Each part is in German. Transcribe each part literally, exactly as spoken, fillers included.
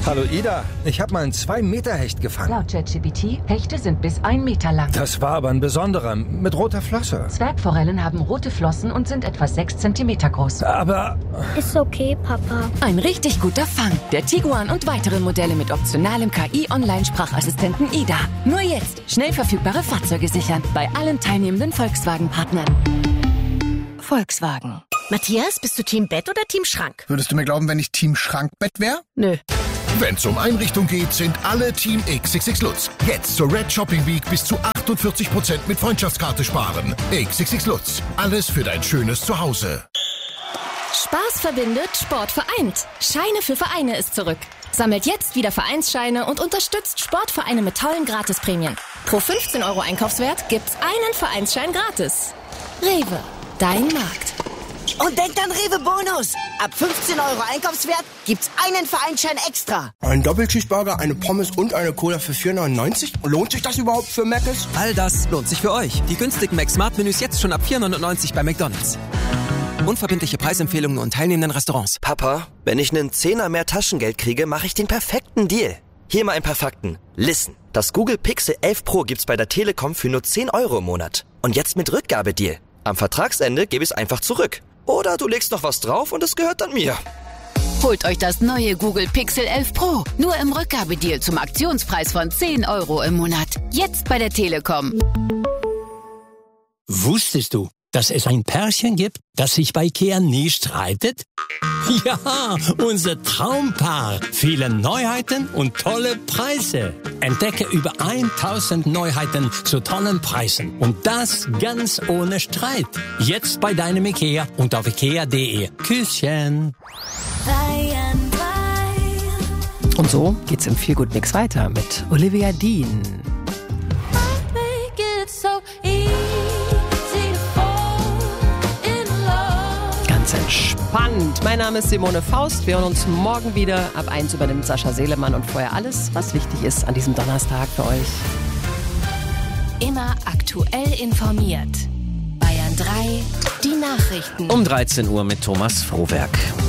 Hallo Ida, ich habe mal einen zwei Meter Hecht gefangen. Laut ChatGPT, Hechte sind bis ein Meter lang. Das war aber ein besonderer, mit roter Flosse. Zwergforellen haben rote Flossen und sind etwa sechs Zentimeter groß. Aber... Ist okay, Papa. Ein richtig guter Fang. Der Tiguan und weitere Modelle mit optionalem K I-Online-Sprachassistenten Ida. Nur jetzt schnell verfügbare Fahrzeuge sichern. Bei allen teilnehmenden Volkswagen-Partnern. Volkswagen. Matthias, bist du Team Bett oder Team Schrank? Würdest du mir glauben, wenn ich Team Schrankbett wäre? Nö. Wenn's um Einrichtung geht, sind alle Team X X X Lutz. Jetzt zur Red Shopping Week bis zu achtundvierzig Prozent mit Freundschaftskarte sparen. X X X Lutz. Alles für dein schönes Zuhause. Spaß verbindet, Sport vereint. Scheine für Vereine ist zurück. Sammelt jetzt wieder Vereinsscheine und unterstützt Sportvereine mit tollen Gratisprämien. Pro fünfzehn Euro Einkaufswert gibt's einen Vereinsschein gratis. Rewe, dein Markt. Und denkt an Rewe Bonus. Ab fünfzehn Euro Einkaufswert gibt's einen Vereinsschein extra. Ein Doppelcheeseburger, eine Pommes und eine Cola für vier neunundneunzig? Lohnt sich das überhaupt für Mc's? All das lohnt sich für euch. Die günstigen Mac-Smart-Menüs jetzt schon ab vier neunundneunzig bei McDonald's. Unverbindliche Preisempfehlungen und teilnehmenden Restaurants. Papa, wenn ich einen Zehner mehr Taschengeld kriege, mache ich den perfekten Deal. Hier mal ein paar Fakten. Listen, das Google Pixel elf Pro gibt's bei der Telekom für nur zehn Euro im Monat. Und jetzt mit Rückgabedeal. Am Vertragsende gebe ich es einfach zurück. Oder du legst noch was drauf und es gehört dann mir. Holt euch das neue Google Pixel elf Pro. Nur im Rückgabedeal zum Aktionspreis von zehn Euro im Monat. Jetzt bei der Telekom. Wusstest du, dass es ein Pärchen gibt, das sich bei Ikea nie streitet? Ja, unser Traumpaar. Viele Neuheiten und tolle Preise. Entdecke über tausend Neuheiten zu tollen Preisen. Und das ganz ohne Streit. Jetzt bei deinem Ikea und auf ikea punkt de. Küsschen. Und so geht's im Feel Good Mix weiter mit Olivia Dean. Ganz entspannt. Mein Name ist Simone Faust. Wir hören uns morgen wieder. Ab eins übernimmt Sascha Seelemann und vorher alles, was wichtig ist an diesem Donnerstag für euch. Immer aktuell informiert. Bayern drei, die Nachrichten. Um dreizehn Uhr mit Thomas Frohwerk.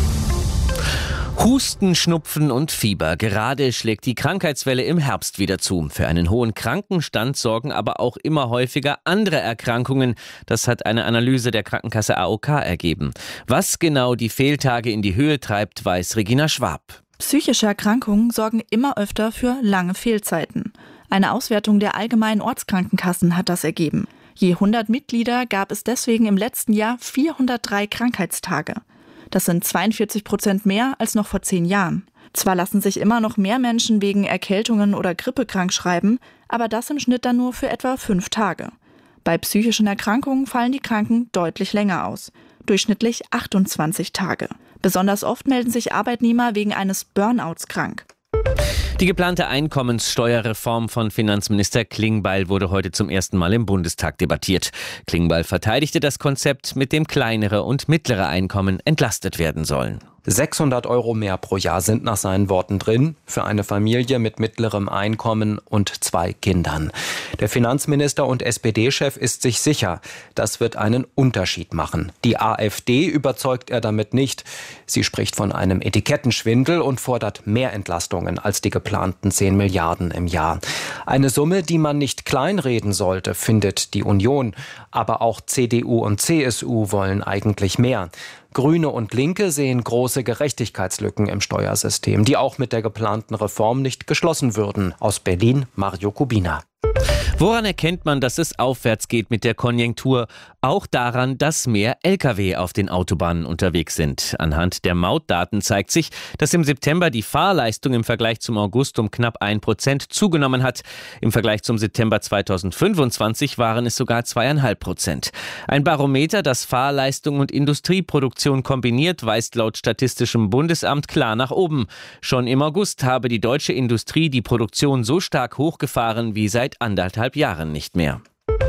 Husten, Schnupfen und Fieber. Gerade schlägt die Krankheitswelle im Herbst wieder zu. Für einen hohen Krankenstand sorgen aber auch immer häufiger andere Erkrankungen. Das hat eine Analyse der Krankenkasse A O K ergeben. Was genau die Fehltage in die Höhe treibt, weiß Regina Schwab. Psychische Erkrankungen sorgen immer öfter für lange Fehlzeiten. Eine Auswertung der allgemeinen Ortskrankenkassen hat das ergeben. Je hundert Mitglieder gab es deswegen im letzten Jahr vierhundertdrei Krankheitstage. Das sind zweiundvierzig Prozent mehr als noch vor zehn Jahren. Zwar lassen sich immer noch mehr Menschen wegen Erkältungen oder Grippe krankschreiben, aber das im Schnitt dann nur für etwa fünf Tage. Bei psychischen Erkrankungen fallen die Kranken deutlich länger aus, durchschnittlich achtundzwanzig Tage. Besonders oft melden sich Arbeitnehmer wegen eines Burnouts krank. Die geplante Einkommenssteuerreform von Finanzminister Klingbeil wurde heute zum ersten Mal im Bundestag debattiert. Klingbeil verteidigte das Konzept, mit dem kleinere und mittlere Einkommen entlastet werden sollen. sechshundert Euro mehr pro Jahr sind nach seinen Worten drin für eine Familie mit mittlerem Einkommen und zwei Kindern. Der Finanzminister und S P D-Chef ist sich sicher, das wird einen Unterschied machen. Die AfD überzeugt er damit nicht. Sie spricht von einem Etikettenschwindel und fordert mehr Entlastungen als die geplanten zehn Milliarden im Jahr. Eine Summe, die man nicht kleinreden sollte, findet die Union. Aber auch C D U und C S U wollen eigentlich mehr. Grüne und Linke sehen große Gerechtigkeitslücken im Steuersystem, die auch mit der geplanten Reform nicht geschlossen würden. Aus Berlin, Mario Kubina. Woran erkennt man, dass es aufwärts geht mit der Konjunktur? Auch daran, dass mehr L K W auf den Autobahnen unterwegs sind. Anhand der Mautdaten zeigt sich, dass im September die Fahrleistung im Vergleich zum August um knapp ein Prozent zugenommen hat. Im Vergleich zum September zweitausendfünfundzwanzig waren es sogar zwei Komma fünf Prozent. Ein Barometer, das Fahrleistung und Industrieproduktion kombiniert, weist laut Statistischem Bundesamt klar nach oben. Schon im August habe die deutsche Industrie die Produktion so stark hochgefahren wie seit anderthalb Jahren nicht mehr.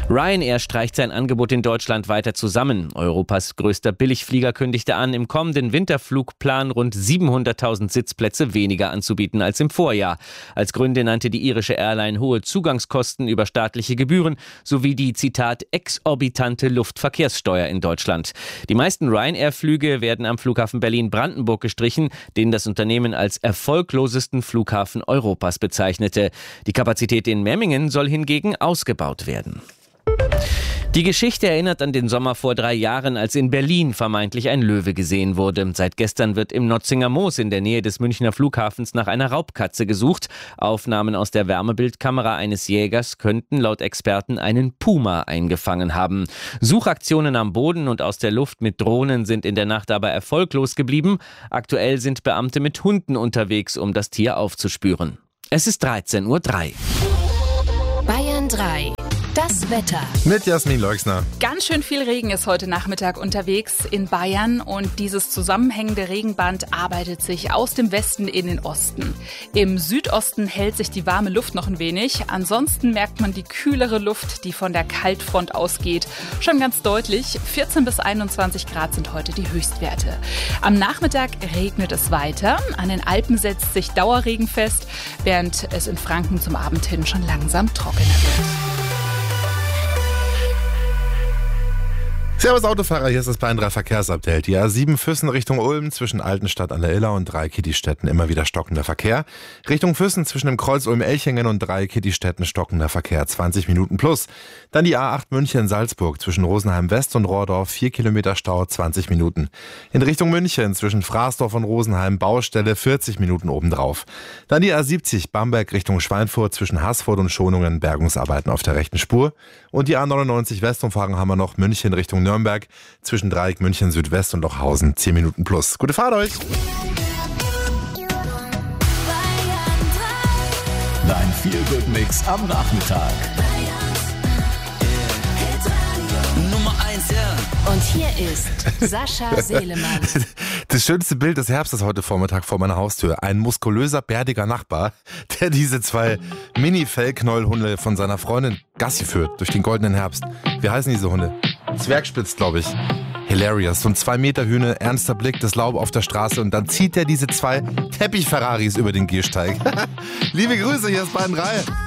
Ryanair streicht sein Angebot in Deutschland weiter zusammen. Europas größter Billigflieger kündigte an, im kommenden Winterflugplan rund siebenhunderttausend Sitzplätze weniger anzubieten als im Vorjahr. Als Gründe nannte die irische Airline hohe Zugangskosten über staatliche Gebühren sowie die, Zitat, exorbitante Luftverkehrssteuer in Deutschland. Die meisten Ryanair-Flüge werden am Flughafen Berlin-Brandenburg gestrichen, den das Unternehmen als erfolglosesten Flughafen Europas bezeichnete. Die Kapazität in Memmingen soll hingegen ausgebaut werden. Die Geschichte erinnert an den Sommer vor drei Jahren, als in Berlin vermeintlich ein Löwe gesehen wurde. Seit gestern wird im Notzinger Moos in der Nähe des Münchner Flughafens nach einer Raubkatze gesucht. Aufnahmen aus der Wärmebildkamera eines Jägers könnten laut Experten einen Puma eingefangen haben. Suchaktionen am Boden und aus der Luft mit Drohnen sind in der Nacht aber erfolglos geblieben. Aktuell sind Beamte mit Hunden unterwegs, um das Tier aufzuspüren. Es ist dreizehn Uhr drei. Bayern drei. Das Wetter. Mit Jasmin Leuxner. Ganz schön viel Regen ist heute Nachmittag unterwegs in Bayern und dieses zusammenhängende Regenband arbeitet sich aus dem Westen in den Osten. Im Südosten hält sich die warme Luft noch ein wenig. Ansonsten merkt man die kühlere Luft, die von der Kaltfront ausgeht, schon ganz deutlich. vierzehn bis einundzwanzig Grad sind heute die Höchstwerte. Am Nachmittag regnet es weiter. An den Alpen setzt sich Dauerregen fest, während es in Franken zum Abend hin schon langsam trockener wird. Servus Autofahrer, hier ist das Bayern drei Verkehrsupdate. Die A sieben Füssen Richtung Ulm zwischen Altenstadt an der Iller und Drei-Kittistetten immer wieder stockender Verkehr. Richtung Füssen zwischen dem Kreuz Ulm-Elchingen und Drei-Kittistetten stockender Verkehr, zwanzig Minuten plus. Dann die A acht München-Salzburg zwischen Rosenheim West und Rohrdorf, vier Kilometer Stau, zwanzig Minuten. In Richtung München zwischen Fraßdorf und Rosenheim Baustelle, vierzig Minuten obendrauf. Dann die A siebzig Bamberg Richtung Schweinfurt zwischen Haßfurt und Schonungen, Bergungsarbeiten auf der rechten Spur. Und die A neunundneunzig Westumfahrung haben wir noch München Richtung Nürnberg zwischen Dreieck München Südwest und Lochhausen, zehn Minuten plus. Gute Fahrt euch! Dein Feel-Good-Mix am Nachmittag. Nummer eins, ja. Und hier ist Sascha Selemann. Das schönste Bild des Herbstes heute Vormittag vor meiner Haustür. Ein muskulöser, bärtiger Nachbar, der diese zwei Mini-Fellknäuelhunde von seiner Freundin Gassi führt durch den goldenen Herbst. Wie heißen diese Hunde? Zwergspitz, glaube ich. Hilarious. So ein zwei Meter Hühne, ernster Blick, das Laub auf der Straße und dann zieht er diese zwei Teppich-Ferraris über den Gehsteig. Liebe Grüße, hier ist Bayern drei.